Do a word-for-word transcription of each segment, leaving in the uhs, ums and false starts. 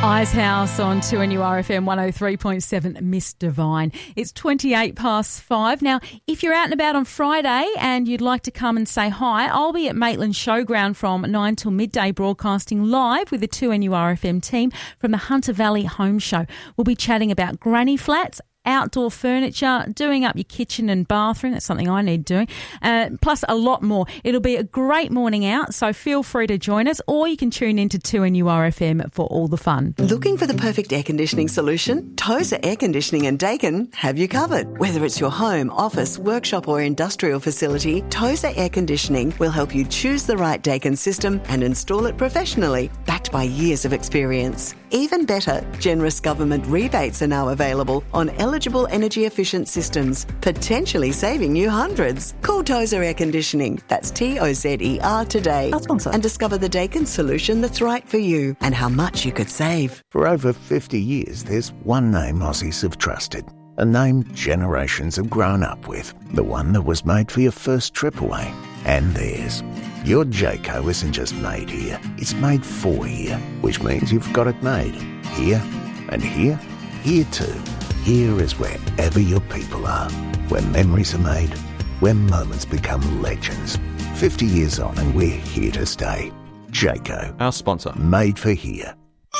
Icehouse on two N U R F M one oh three point seven, Miss Divine. It's twenty-eight past five. Now, if you're out and about on Friday and you'd like to come and say hi, I'll be at Maitland Showground from nine till midday broadcasting live with the two N U R F M team from the Hunter Valley Home Show. We'll be chatting about granny flats, outdoor furniture, doing up your kitchen and bathroom. That's something I need doing. Uh, plus a lot more. It'll be a great morning out, so feel free to join us, or you can tune into two N U R F M for all the fun. Looking for the perfect air conditioning solution? Tozer Air Conditioning and Dakin have you covered. Whether it's your home, office, workshop or industrial facility, Tozer Air Conditioning will help you choose the right Dakin system and install it professionally, backed by years of experience. Even better, generous government rebates are now available on eligible energy-efficient systems, potentially saving you hundreds. Call Tozer Air Conditioning, that's T O Z E R today, and discover the Dakin solution that's right for you and how much you could save. For over fifty years, there's one name Aussies have trusted, a name generations have grown up with, the one that was made for your first trip away, and theirs. Your Jayco isn't just made here, it's made for here, which means you've got it made here and here, here too. Here is wherever your people are, where memories are made, where moments become legends. fifty years on and we're here to stay. Jayco, our sponsor. Made for here.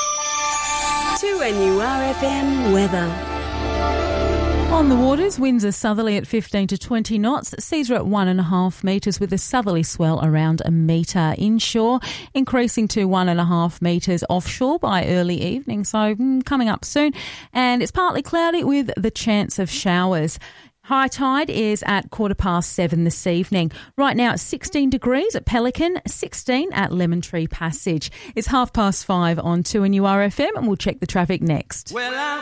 two N U R F M weather. On the waters, winds are southerly at fifteen to twenty knots. Seas are at one and a half metres with a southerly swell around a metre inshore, increasing to one and a half metres offshore by early evening. So mm, coming up soon. And it's partly cloudy with the chance of showers. High tide is at quarter past seven this evening. Right now it's sixteen degrees at Pelican, sixteen at Lemon Tree Passage. It's half past five on two N U R F M and we'll check the traffic next. Well, I'm